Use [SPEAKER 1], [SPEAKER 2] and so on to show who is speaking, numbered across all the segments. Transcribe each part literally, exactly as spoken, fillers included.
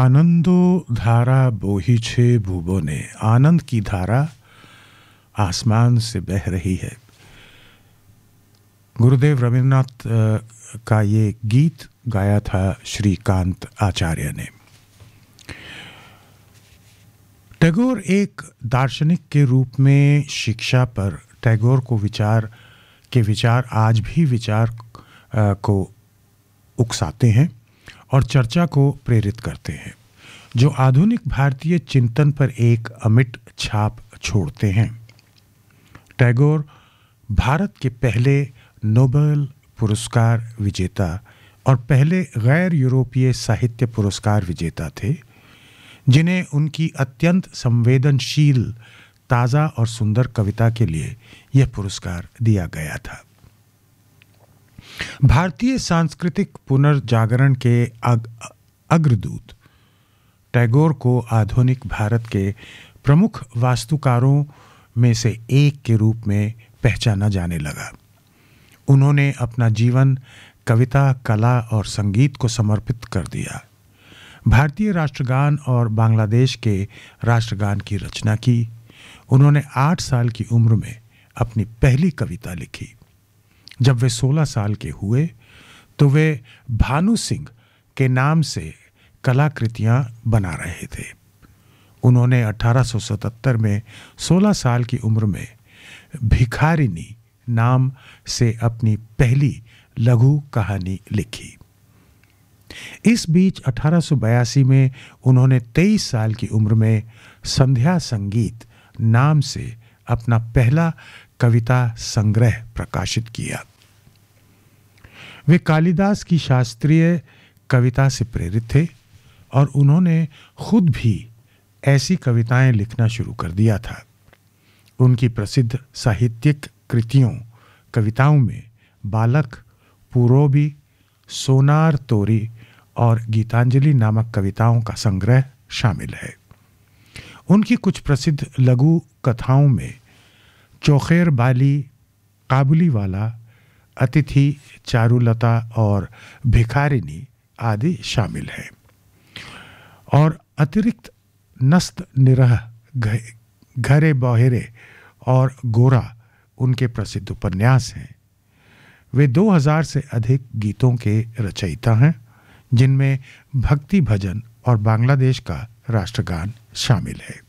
[SPEAKER 1] आनंदो धारा बोहिछे भुवने, आनंद की धारा आसमान से बह रही है। गुरुदेव रविन्द्रनाथ का ये गीत गाया था श्रीकांत आचार्य ने। टैगोर एक दार्शनिक के रूप में शिक्षा पर टैगोर को विचार के विचार आज भी विचार को उकसाते हैं और चर्चा को प्रेरित करते हैं, जो आधुनिक भारतीय चिंतन पर एक अमिट छाप छोड़ते हैं। टैगोर भारत के पहले नोबेल पुरस्कार विजेता और पहले गैर यूरोपीय साहित्य पुरस्कार विजेता थे, जिन्हें उनकी अत्यंत संवेदनशील, ताज़ा और सुंदर कविता के लिए यह पुरस्कार दिया गया था। भारतीय सांस्कृतिक पुनर्जागरण के अग, अग्रदूत टैगोर को आधुनिक भारत के प्रमुख वास्तुकारों में से एक के रूप में पहचाना जाने लगा। उन्होंने अपना जीवन कविता, कला और संगीत को समर्पित कर दिया। भारतीय राष्ट्रगान और बांग्लादेश के राष्ट्रगान की रचना की। उन्होंने आठ साल की उम्र में अपनी पहली कविता लिखी। जब वे सोलह साल के हुए तो वे भानु सिंह के नाम से कलाकृतियां बना रहे थे। उन्होंने अठारह सौ सतहत्तर में सोलह साल की उम्र में भिखारिनी नाम से अपनी पहली लघु कहानी लिखी। इस बीच अठारह सौ बयासी में उन्होंने तेईस साल की उम्र में संध्या संगीत नाम से अपना पहला कविता संग्रह प्रकाशित किया। वे कालिदास की शास्त्रीय कविता से प्रेरित थे और उन्होंने खुद भी ऐसी कविताएं लिखना शुरू कर दिया था। उनकी प्रसिद्ध साहित्यिक कृतियों कविताओं में बालक, पूरोबी, सोनार तोरी और गीतांजलि नामक कविताओं का संग्रह शामिल है। उनकी कुछ प्रसिद्ध लघु कथाओं में चौखेर बाली, काबुली वाला, अतिथि, चारुलता और भिखारिनी आदि शामिल हैं। और अतिरिक्त नस्त निरह, घरे बहेरे और गोरा उनके प्रसिद्ध उपन्यास हैं। वे दो हज़ार से अधिक गीतों के रचयिता हैं, जिनमें भक्ति भजन और बांग्लादेश का राष्ट्रगान शामिल है।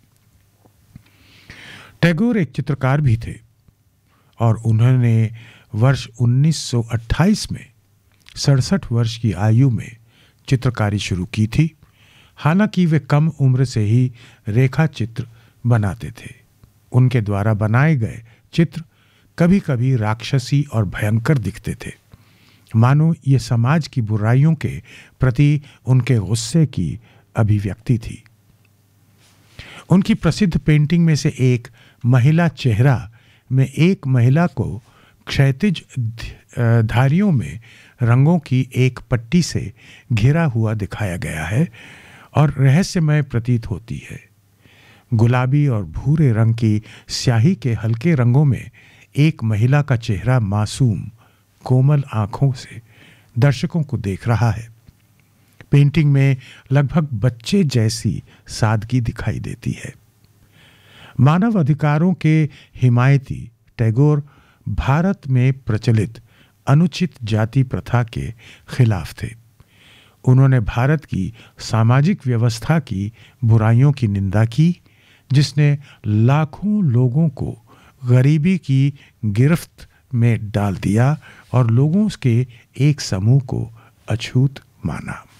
[SPEAKER 1] टैगोर एक चित्रकार भी थे और उन्होंने वर्ष उन्नीस सौ अट्ठाईस में सड़सठ वर्ष की आयु में चित्रकारी शुरू की थी। हालांकि वे कम उम्र से ही रेखा चित्र बनाते थे। उनके द्वारा बनाए गए चित्र कभी कभी राक्षसी और भयंकर दिखते थे, मानो ये समाज की बुराइयों के प्रति उनके गुस्से की अभिव्यक्ति थी। उनकी प्रसिद्ध पेंटिंग में से एक महिला चेहरा में एक महिला को क्षैतिज धारियों में रंगों की एक पट्टी से घिरा हुआ दिखाया गया है और रहस्यमय प्रतीत होती है। गुलाबी और भूरे रंग की स्याही के हल्के रंगों में एक महिला का चेहरा मासूम, कोमल आंखों से दर्शकों को देख रहा है। पेंटिंग में लगभग बच्चे जैसी सादगी दिखाई देती है। मानव अधिकारों के हिमायती टैगोर भारत में प्रचलित अनुचित जाति प्रथा के खिलाफ थे। उन्होंने भारत की सामाजिक व्यवस्था की बुराइयों की निंदा की, जिसने लाखों लोगों को गरीबी की गिरफ्त में डाल दिया और लोगों के एक समूह को अछूत माना।